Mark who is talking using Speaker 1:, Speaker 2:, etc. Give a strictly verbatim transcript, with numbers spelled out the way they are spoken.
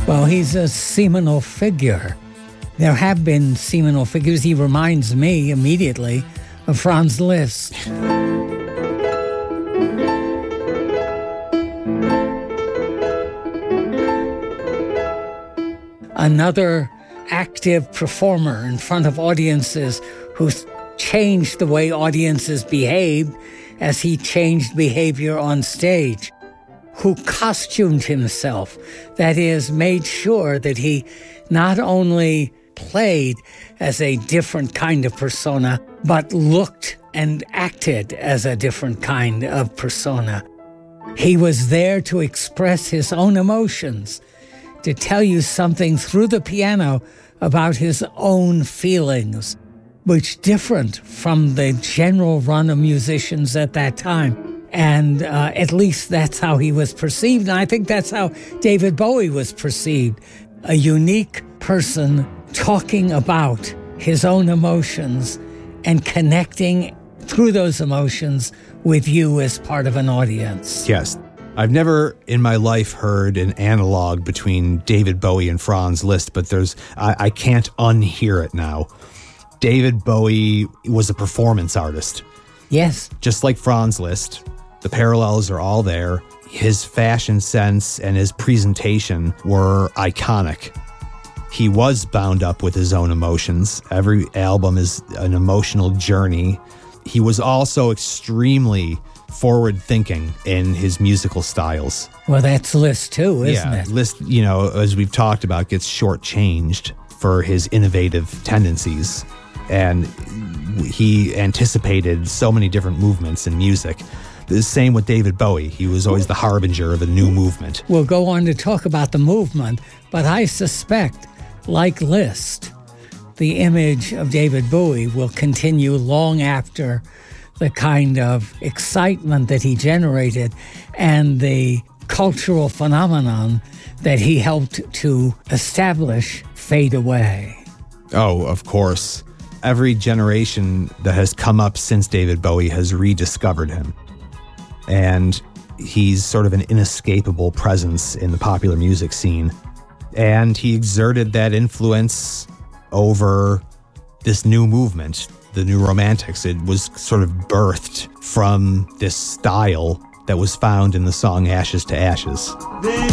Speaker 1: Well, he's a seminal figure. There have been seminal figures. He reminds me immediately of Franz Liszt. Another active performer in front of audiences who changed the way audiences behaved as he changed behavior on stage, who costumed himself, that is, made sure that he not only played as a different kind of persona, but looked and acted as a different kind of persona. He was there to express his own emotions, to tell you something through the piano about his own feelings, which different from the general run of musicians at that time. And uh, at least that's how he was perceived. And I think that's how David Bowie was perceived. A unique person talking about his own emotions and connecting through those emotions with you as part of an audience.
Speaker 2: Yes. I've never in my life heard an analog between David Bowie and Franz Liszt, but there's I, I can't unhear it now. David Bowie was a performance artist.
Speaker 1: Yes.
Speaker 2: Just like Franz Liszt. The parallels are all there. His fashion sense and his presentation were iconic. He was bound up with his own emotions. Every album is an emotional journey. He was also extremely forward-thinking in his musical styles.
Speaker 1: Well, that's Liszt too, isn't
Speaker 2: yeah,
Speaker 1: it?
Speaker 2: Liszt, you know, as we've talked about, gets shortchanged for his innovative tendencies. And he anticipated so many different movements in music. The same with David Bowie. He was always the harbinger of a new movement.
Speaker 1: We'll go on to talk about the movement, but I suspect, like Liszt, the image of David Bowie will continue long after the kind of excitement that he generated and the cultural phenomenon that he helped to establish fade away.
Speaker 2: Oh, of course. Every generation that has come up since David Bowie has rediscovered him. And he's sort of an inescapable presence in the popular music scene. And he exerted that influence over this new movement, the New Romantics. It was sort of birthed from this style that was found in the song Ashes to Ashes.